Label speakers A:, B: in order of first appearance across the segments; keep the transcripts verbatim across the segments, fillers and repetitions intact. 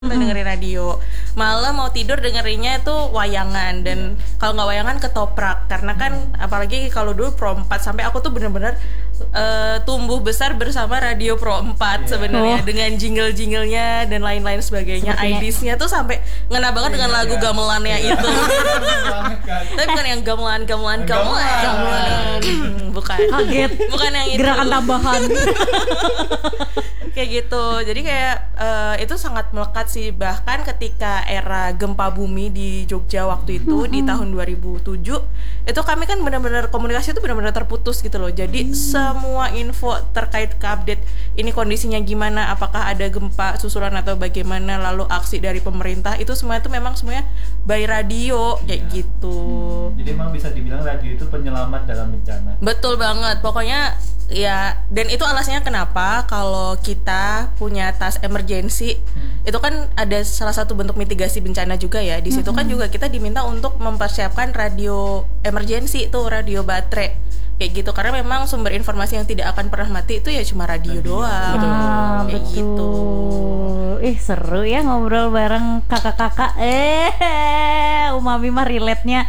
A: dengerin radio, malah mau tidur dengerinnya itu wayangan. Dan kalau nggak wayangan ketoprak, karena kan apalagi kalau dulu Pro empat, sampai aku tuh bener-bener uh, tumbuh besar bersama radio Pro empat yeah. sebenarnya oh. dengan jingle-jinglenya dan lain-lain sebagainya. I D-nya tuh sampai ngena banget dengan lagu yeah. gamelannya yeah. itu. Tapi bukan yang gamelan gamelan gamelan, gamelan. bukan
B: kaget,
A: bukan yang itu,
B: gerakan tambahan.
A: Kayak gitu. Jadi kayak uh, itu sangat melekat sih. Bahkan ketika era gempa bumi di Jogja waktu itu hmm. di tahun dua ribu tujuh, itu kami kan benar-benar komunikasi itu benar-benar terputus gitu loh. Jadi hmm. semua info terkait ke update ini kondisinya gimana, apakah ada gempa susulan atau bagaimana, lalu aksi dari pemerintah, itu semua itu memang semuanya by radio kayak ya. gitu.
C: Hmm. Jadi emang bisa dibilang radio itu penyelamat dalam bencana.
A: Betul banget. Pokoknya ya, dan itu alasannya kenapa kalau kita punya tas emergency hmm. itu kan ada salah satu bentuk mitigasi bencana juga ya. Di situ hmm. kan juga kita diminta untuk mempersiapkan radio emergency, itu radio baterai kayak gitu, karena memang sumber informasi yang tidak akan pernah mati itu ya cuma radio hmm. doang.
B: Betul. Ah,
A: kayak
B: betul.
A: gitu.
B: Ih seru ya ngobrol bareng kakak-kakak. Eh, Umami mah relate-nya.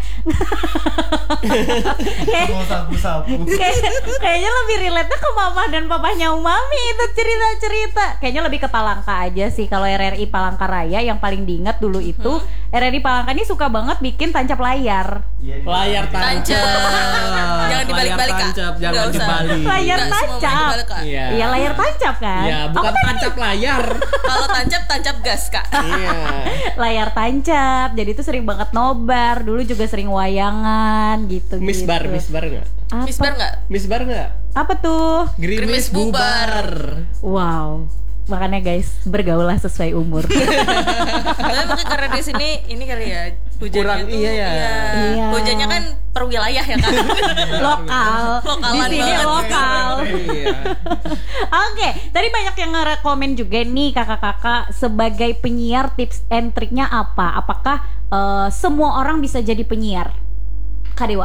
B: Kayaknya lebih relate-nya ke mama dan papahnya Umami itu cerita-cerita. Kayaknya lebih ke Palangka aja sih. Kalau R R I Palangkaraya yang paling diingat dulu itu hmm. R R I Palangka ini suka banget bikin tancap layar.
D: Layar tancap.
A: Jangan dibalik-balik Kak.
D: Jangan dibalik.
B: Layar tancap. Iya, layar tancap kan?
D: Iya, bukan tancap layar.
A: Kalau tancap tancap gas Kak.
D: Iya.
B: Layar tancap. Jadi itu sering banget nobar. Dulu juga sering wayangan gitu.
D: Misbar,
B: gitu.
D: misbar enggak?
A: Misbar enggak?
D: Misbar enggak?
B: Apa tuh?
D: Gerimis bubar.
B: Wow. Makanya guys, bergaulah sesuai umur.
A: Tapi mungkin karena di sini ini kali ya hujannya
D: kurang,
A: tuh,
D: iya ya.
B: Iya.
A: Hujannya kan per wilayah ya kan.
B: Lokal.
A: Lokalan
B: di sini
A: banget.
B: lokal.
D: Iya.
B: Oke, tadi banyak yang nge-komen juga nih kakak-kakak, sebagai penyiar tips and triknya apa? Apakah uh, semua orang bisa jadi penyiar? Kak Dewa.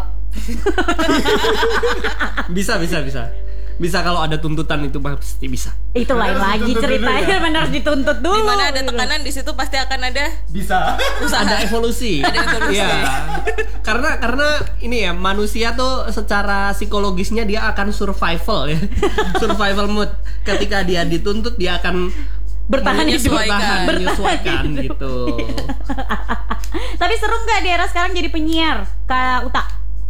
D: Bisa, bisa, bisa. Bisa kalau ada tuntutan itu pasti bisa.
B: Itu lain lagi ceritanya, benar harus dituntut dulu.
A: Di mana ada tekanan di situ pasti akan ada
C: bisa.
A: Usaha.
D: Ada evolusi.
A: Ada evolusi.
D: Ya. karena karena ini ya, manusia tuh secara psikologisnya dia akan survival ya. Survival mood. Ketika dia dituntut dia akan
B: bertahan hidup,
D: bertahan, menyesuaikan gitu.
B: Tapi seru nggak di era sekarang jadi penyiar, Kak Uta?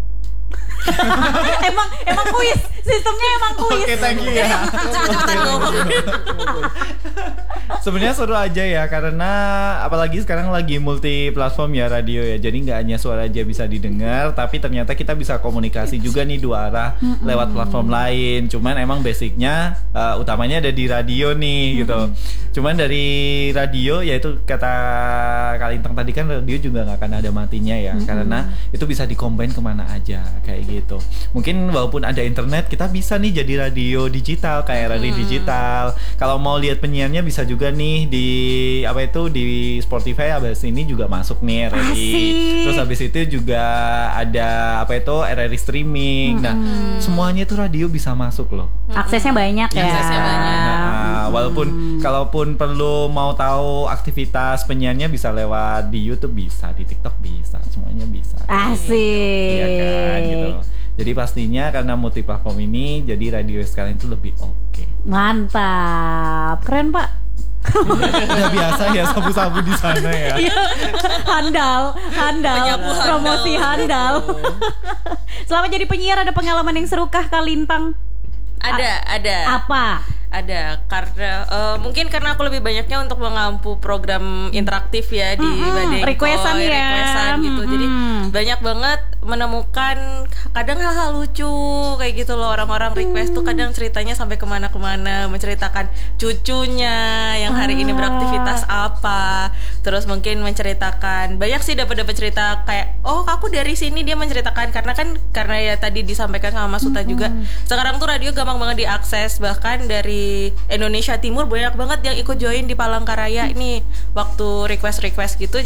B: emang emang kuis, sistemnya emang kuis.
C: Oke, okay, thank you ya.
A: Cepet-cepetan ngomong.
C: Sebenarnya seru aja ya, karena apalagi sekarang lagi multi platform ya radio ya. Jadi nggak hanya suara aja bisa didengar, tapi ternyata kita bisa komunikasi juga nih dua arah lewat platform lain. Cuman emang basicnya uh, utamanya ada di radio nih gitu. Cuman dari radio, yaitu kata Kalintang tadi kan, radio juga nggak akan ada matinya ya, karena itu bisa dicombine kemana aja kayak gitu. Mungkin walaupun ada internet, kita bisa nih jadi radio digital kayak radio hmm. digital. Kalau mau lihat penyiarnya bisa juga nih di apa itu di Spotify, abis ini juga masuk nih R R I.
B: Asik.
C: Terus habis itu juga ada apa itu R R I streaming. Hmm. Nah, semuanya itu radio bisa masuk loh.
B: Aksesnya banyak ya.
A: Aksesnya banyak.
C: Nah, walaupun hmm. kalaupun perlu mau tahu aktivitas penyiarnya bisa lewat di YouTube, bisa di TikTok, bisa, semuanya bisa.
B: Asik.
C: Iya kan gitu. Jadi pastinya karena multi platform ini, jadi radio sekarang itu lebih oke. Okay.
B: Mantap, keren Pak.
C: Udah biasa ya sabu-sabu di sana ya.
B: handal, handal,
A: Penyapu handal.
B: promosi handal. Selama jadi penyiar ada pengalaman yang seru kah Kalintang?
A: Ada, ada.
B: Apa?
A: Ada, karena uh, mungkin karena aku lebih banyaknya untuk mengampu program interaktif ya di
B: mm-hmm.
A: Badengkoy,
B: requestan ya,
A: requestan gitu.
B: mm-hmm.
A: Jadi banyak banget menemukan kadang hal-hal lucu kayak gitu loh. Orang-orang request tuh kadang ceritanya sampai kemana-kemana, menceritakan cucunya yang hari ini beraktivitas apa. Terus mungkin menceritakan, banyak sih dapat-dapat cerita kayak, oh aku dari sini, dia menceritakan. Karena kan, karena ya tadi disampaikan sama Mas Uta juga, sekarang tuh radio gampang banget diakses. Bahkan dari Indonesia Timur banyak banget yang ikut join di Palangkaraya ini waktu request-request gitu. Jadi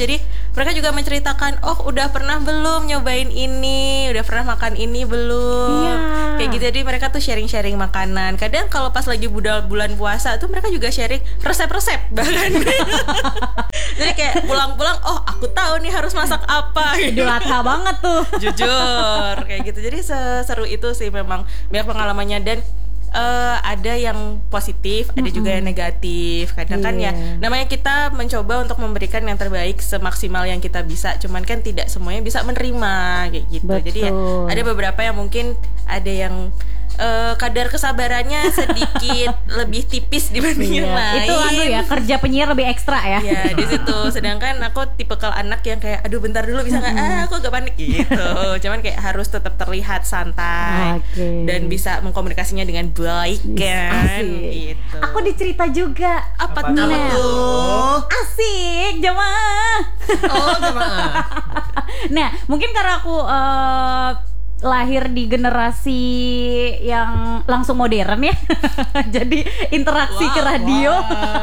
A: mereka juga menceritakan, oh udah pernah belum nyobain ini, udah pernah makan ini belum,
B: Iya.
A: kayak gitu. Jadi mereka tuh sharing-sharing makanan. Kadang kalau pas lagi bulan bulan puasa tuh mereka juga sharing resep-resep bahkan. Jadi kayak pulang-pulang, oh aku tahu nih harus masak apa.
B: Idul Adha banget tuh.
A: Jujur kayak gitu. Jadi seseru itu sih memang banyak pengalamannya. Dan Uh, ada yang positif, ada juga yang negatif. Kadang kan ya
B: Iya.
A: namanya kita mencoba untuk memberikan yang terbaik semaksimal yang kita bisa. Cuman kan tidak semuanya bisa menerima kayak gitu. Jadi ya
B: Betul.
A: ada beberapa yang mungkin ada yang uh, kadar kesabarannya sedikit lebih tipis dibanding yang
B: Iya.
A: lain.
B: Itu anu ya, kerja penyiar lebih ekstra ya.
A: Ya di situ. Sedangkan aku tipikal anak yang kayak, aduh bentar dulu bisa nggak? Ah aku agak panik gitu. Cuman kayak harus tetap terlihat santai
B: Oke.
A: dan bisa mengkomunikasinya dengan baik kan.
B: Asik.
A: Gitu.
B: Aku dicerita juga.
A: Apa
C: Apa
A: tuh?
B: Nah.
D: tuh?
B: Asik, jemaah.
D: Oh, jemaah.
B: Nah, mungkin karena aku eh, lahir di generasi yang langsung modern ya. Jadi interaksi
A: Wow,
B: ke radio.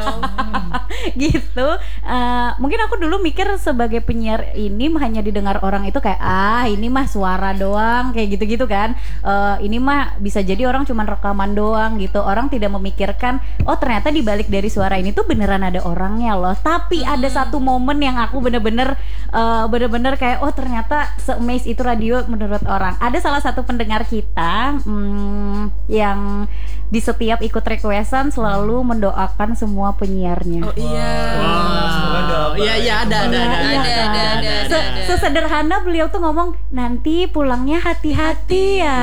B: Gitu. Eh, mungkin aku dulu mikir sebagai penyiar ini hanya didengar orang itu kayak ah ini mah suara doang kayak gitu-gitu kan. Eh, ini mah bisa jadi orang cuman rekaman doang gitu. Orang tidak memikirkan oh ternyata di balik dari suara ini tuh beneran ada orangnya loh. Tapi ada satu momen yang aku bener-bener eh, bener-bener kayak oh ternyata se-amaze itu radio menurut orang. Ada salah satu pendengar kita hmm, yang di setiap ikut requestan selalu mendoakan semua penyiarnya.
A: Oh iya.
C: Semoga doa
D: Wow. Iya iya ada ada ada
B: Iya,
A: ada,
B: kan?
A: ada, ada, ada,
B: Se-
A: ada.
B: Sesederhana beliau tuh ngomong nanti pulangnya hati-hati ya.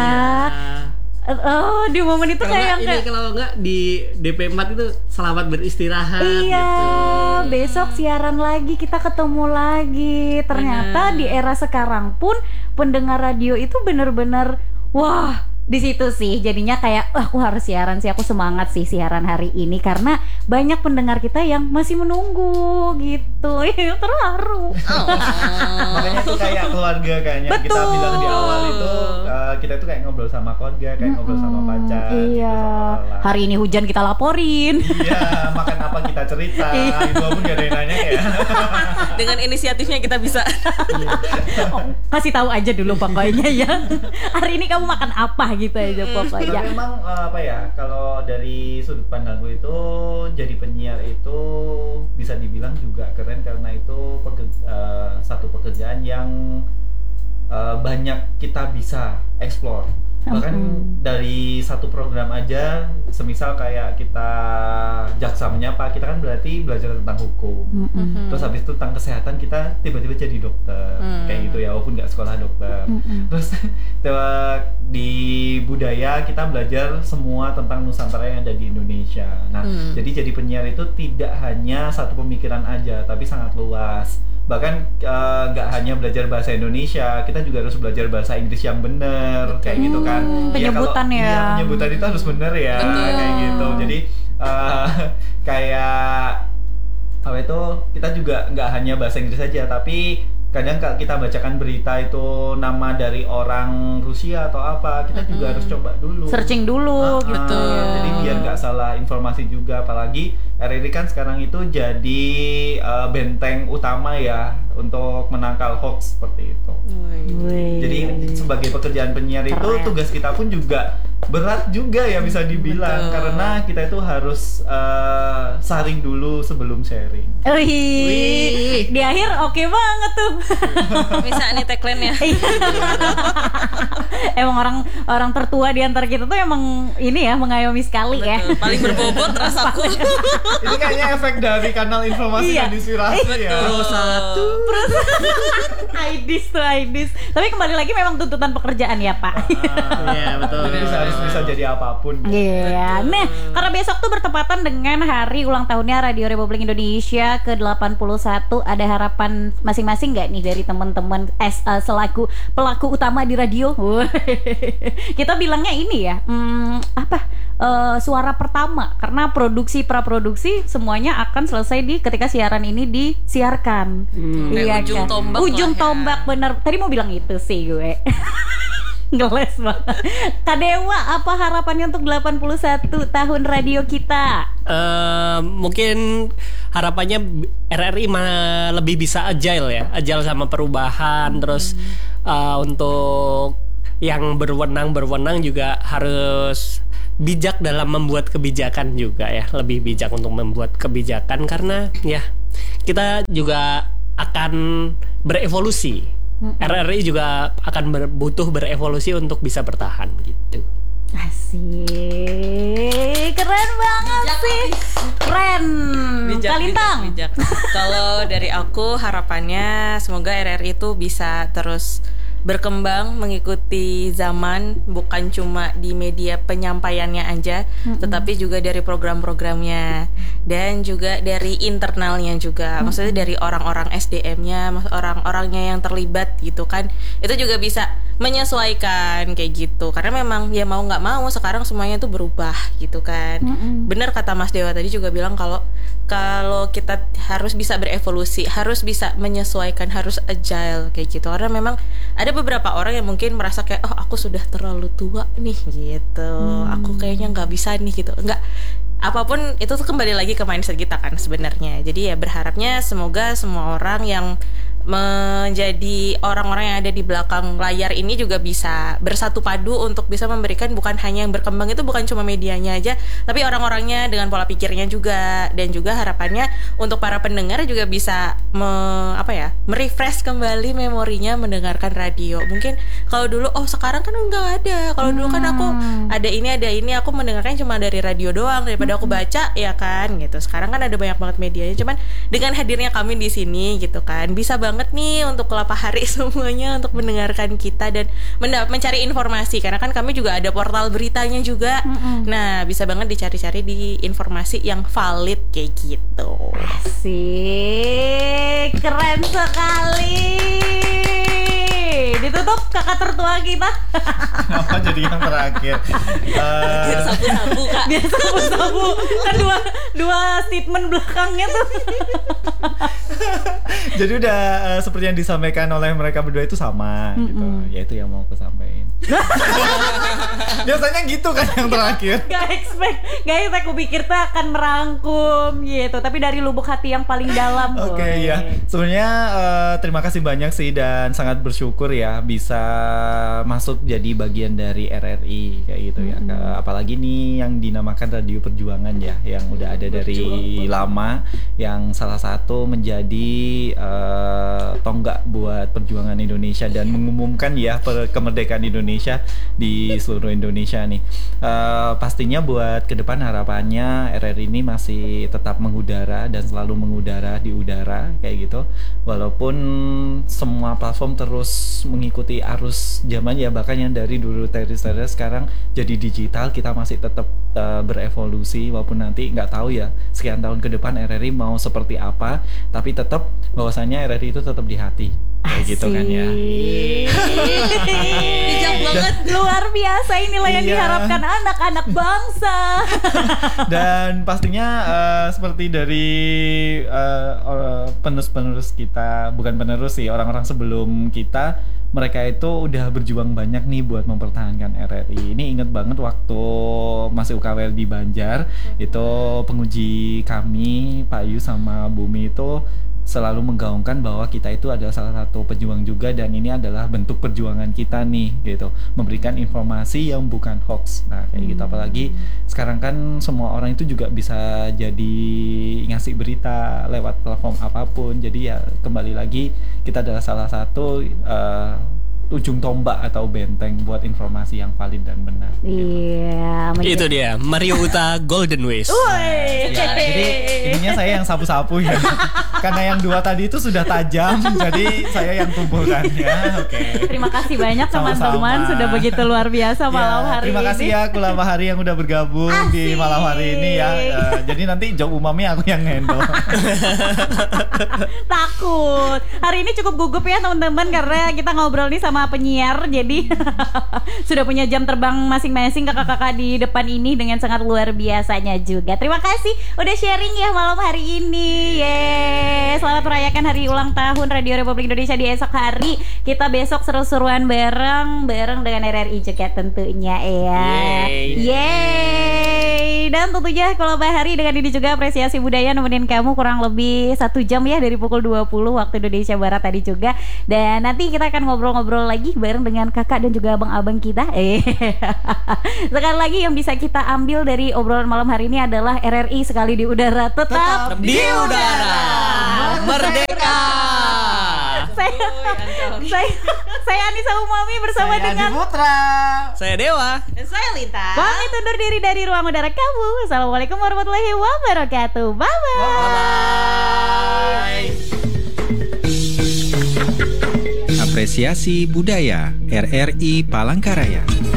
B: Oh di momen itu
D: Kalau
B: kayak
D: nggak
B: yang
D: ini
B: kayak
D: kalau nggak di D P empat itu selamat beristirahat
B: iya,
D: gitu.
B: besok siaran lagi, kita ketemu lagi. Ternyata
A: Benar.
B: di era sekarang pun pendengar radio itu bener-bener wah, di situ sih jadinya kayak wah, aku harus siaran sih, aku semangat sih siaran hari ini karena banyak pendengar kita yang masih menunggu gitu. Ih, terharu.
C: Makanya itu kayak keluarga kayaknya kita
B: Betul.
C: bilang di awal itu uh, kita itu kayak ngobrol sama keluarga, kayak ngobrol sama pacar gitu
B: Iya.
C: seolah-olah.
B: Hari ini hujan kita laporin.
C: Iya, makan apa kita cerita,
B: Iya.
C: itu pun gak ada yang nanya ya.
A: Dengan inisiatifnya kita bisa.
B: Oh, kasih tahu aja dulu pokoknya ya. Hari ini kamu makan apa gitu aja pokoknya.
C: Tapi memang uh, apa ya, kalau dari sudut pandangku itu jadi penyiar itu bisa dibilang juga keren karena itu peker- uh, satu pekerjaan yang uh, banyak kita bisa explore. Bahkan
B: Mm-mm.
C: dari satu program aja, semisal kayak kita jaksa menyapa, kita kan berarti belajar tentang hukum.
B: Mm-mm.
C: Terus habis itu tentang kesehatan kita tiba-tiba jadi dokter,
A: Hmm.
C: kayak gitu ya, walaupun nggak sekolah dokter.
B: Mm-mm.
C: Terus te- di budaya kita belajar semua tentang Nusantara yang ada di Indonesia. Nah,
A: Hmm.
C: jadi jadi penyiar itu tidak hanya satu pemikiran aja, tapi sangat luas. Bahkan eh, nggak hanya belajar bahasa Indonesia, kita juga harus belajar bahasa Inggris yang benar, kayak gitu kan.
B: Hmm,
C: Iya, kalau-
B: penyebutan ya.
C: iya, penyebutan itu harus benar ya,
A: Betul.
C: kayak gitu. Jadi eh, kayak apa itu, kita juga nggak hanya bahasa Inggris saja, tapi kadang kalau kita bacakan berita itu nama dari orang Rusia atau apa, kita juga harus coba dulu
B: Searching dulu
C: Ah,
B: gitu.
C: ah, jadi biar nggak salah informasi juga. Apalagi R R I kan sekarang itu jadi eh, benteng utama ya untuk menangkal hoax seperti itu.
B: Wih.
C: Jadi sebagai pekerjaan penyiar itu
B: Keren.
C: tugas kita pun juga berat juga ya bisa dibilang.
A: Betul.
C: Karena kita itu harus eh, saring dulu sebelum sharing.
B: Wih.
D: Wih.
B: Di akhir oke banget tuh.
A: Bisa nih tagline-nya.
B: Emang orang orang tertua di antara kita tuh emang ini ya mengayomi sekali ya.
A: Betul. Paling berbobot rasaku.
C: Ini kayaknya efek dari kanal informasi
B: Iya.
C: dan inspirasi ya.
D: Pro satu.
B: Aidis tuh Aidis. Tapi kembali lagi memang tuntutan pekerjaan ya Pak.
D: Iya, betul.
C: Jadi bisa harus bisa jadi apapun.
B: Iya. Nah, karena besok tuh bertepatan dengan hari ulang tahunnya Radio Republik Indonesia ke delapan puluh satu, ada harapan masing-masing nggak nih dari teman-teman as uh, selaku pelaku utama di radio? Kita bilangnya ini ya, hmm, apa? Uh, suara pertama, karena produksi praproduksi semuanya akan selesai di ketika siaran ini disiarkan.
D: Hmm.
A: Kayak ujung
B: kan?
A: tombak
B: Ujung
A: lah ya.
B: tombak bener. Tadi mau bilang itu sih gue. Ngeles banget. Kak Dewa, apa harapannya untuk delapan puluh satu tahun radio kita?
D: uh, mungkin harapannya R R I ma- lebih bisa agile ya, agile sama perubahan. Terus uh, untuk yang berwenang-berwenang juga harus bijak dalam membuat kebijakan juga ya, lebih bijak untuk membuat kebijakan karena ya kita juga akan berevolusi. Mm-hmm. R R I juga akan ber- butuh berevolusi untuk bisa bertahan gitu.
B: Asik, keren banget bijak, sih, keren.
A: Bijak,
B: Kalintang.
A: bijak, bijak. Kalau dari aku harapannya semoga R R I itu bisa terus berkembang mengikuti zaman, bukan cuma di media penyampaiannya aja, mm-hmm. tetapi juga dari program-programnya dan juga dari internalnya juga. Mm-hmm. Maksudnya dari orang-orang S D M-nya, orang-orangnya yang terlibat gitu kan. Itu juga bisa menyesuaikan kayak gitu. Karena memang ya mau nggak mau sekarang semuanya tuh berubah gitu kan. Mm-hmm. Benar kata Mas Dewa tadi juga bilang kalau kalau kita harus bisa berevolusi, harus bisa menyesuaikan, harus agile kayak gitu. Karena memang ada beberapa orang yang mungkin merasa kayak oh aku sudah terlalu tua nih gitu, hmm. aku kayaknya nggak bisa nih gitu. Nggak, apapun itu tuh kembali lagi ke mindset kita kan sebenarnya. Jadi ya berharapnya semoga semua orang yang menjadi orang-orang yang ada di belakang layar ini juga bisa bersatu padu untuk bisa memberikan bukan hanya yang berkembang itu bukan cuma medianya aja, tapi orang-orangnya dengan pola pikirnya juga. Dan juga harapannya untuk para pendengar juga bisa me, apa ya, merefresh kembali memorinya mendengarkan radio. Mungkin kalau dulu oh sekarang kan enggak ada. Kalau dulu kan aku ada ini ada ini aku mendengarkan cuma dari radio doang daripada aku baca ya kan gitu. Sekarang kan ada banyak banget medianya. Cuman dengan hadirnya kami di sini gitu kan bisa banget banget nih untuk kelapa hari semuanya untuk mendengarkan kita dan menda- mencari informasi karena kan kami juga ada portal beritanya juga. Mm-mm. Nah bisa banget dicari-cari di informasi yang valid kayak gitu.
B: Asik, keren sekali. Ditutup kakak tertua kita.
C: Kenapa jadi yang terakhir? Uh...
A: Biar sabu-sabu kak.
B: Biar sabu-sabu. Kan dua dua statement belakangnya tuh.
C: Jadi udah uh, seperti yang disampaikan oleh mereka berdua itu sama mm-hmm. gitu. Ya itu yang mau aku sampaikan. Biasanya gitu kan yang terakhir.
B: Gak expect, gak expect aku pikir tuh akan merangkum gitu. Tapi dari lubuk hati yang paling dalam.
C: Oke okay, ya. Sebenarnya uh, terima kasih banyak sih dan sangat bersyukur ya bisa masuk jadi bagian dari R R I kayak gitu ya. Mm-hmm. Apalagi nih yang dinamakan Radio Perjuangan ya, yang udah ada dari lama, yang salah satu menjadi uh, tonggak buat perjuangan Indonesia dan mengumumkan ya per- kemerdekaan Indonesia di seluruh Indonesia nih. Uh, pastinya buat ke depan harapannya R R I ini masih tetap mengudara dan selalu mengudara di udara kayak gitu. Walaupun semua platform terus mengikuti arus zaman ya, bahkan yang dari dulu terrestrial sekarang jadi digital, kita masih tetap uh, berevolusi walaupun nanti nggak tahu ya sekian tahun ke depan R R I mau seperti apa, tapi tetap bahwasannya R R I itu tetap di hati kayak gitu kan ya.
B: Bijak banget, luar biasa, inilah yang iya. diharapkan anak-anak bangsa.
C: Dan pastinya uh, seperti dari uh, penerus-penerus kita, bukan penerus sih, orang-orang sebelum kita, mereka itu udah berjuang banyak nih buat mempertahankan R R I. Ini inget banget waktu masih U K W L di Banjar, itu penguji kami Pak Yu sama Bumi itu selalu menggaungkan bahwa kita itu adalah salah satu pejuang juga dan ini adalah bentuk perjuangan kita nih gitu, memberikan informasi yang bukan hoax. Nah kayak gitu, apalagi sekarang kan semua orang itu juga bisa jadi ngasih berita lewat platform apapun. Jadi ya kembali lagi kita adalah salah satu uh, ujung tombak atau benteng buat informasi yang valid dan benar.
B: Iya.
D: Gitu. Itu dia Mario Uta Golden Ways.
C: Ya, jadi ininya saya yang sapu-sapu ya. Karena yang dua tadi itu sudah tajam, jadi saya yang tumbuhkannya. Oke. Okay.
B: Terima kasih banyak teman-teman, sudah begitu luar biasa malam
C: ya,
B: hari
C: terima
B: ini.
C: Terima kasih ya Kulama Hari yang udah bergabung Asik. Di malam hari ini ya. Uh, jadi nanti Jok Umami aku yang handle.
B: Takut. Hari ini cukup gugup ya teman-teman karena kita ngobrol nih sama penyiar, jadi sudah punya jam terbang masing-masing kakak-kakak di depan ini dengan sangat luar biasanya juga. Terima kasih udah sharing ya malam hari ini. Yeay, selamat merayakan hari ulang tahun Radio Republik Indonesia di esok hari. Kita besok seru-seruan bareng bareng dengan R R I juga tentunya ya. Yeay. Yeay. dan tentunya kalau Mbak Hari dengan ini juga apresiasi budaya nemenin kamu kurang lebih satu jam ya dari pukul dua puluh waktu Indonesia Barat tadi juga. Dan nanti kita akan ngobrol-ngobrol lagi bareng dengan kakak dan juga abang-abang kita. Eh, sekali lagi yang bisa kita ambil dari obrolan malam hari ini adalah R R I sekali di udara tetap,
D: Tetap di udara. Merdeka.
B: saya, saya, saya Anissa Umami bersama
C: Saya
B: dengan
C: Adi Putra.
D: Saya Dewa.
A: Dan saya Linta.
B: Pamit undur diri dari ruang udara kamu. Assalamualaikum warahmatullahi wabarakatuh. Bye bye.
C: Bye.
E: Apresiasi budaya R R I Palangkaraya.